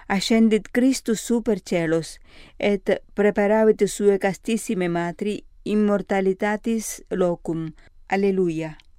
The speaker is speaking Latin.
ascendit Christus super celos, et preparavit suae castissime matri immortalitatis locum. Alleluia.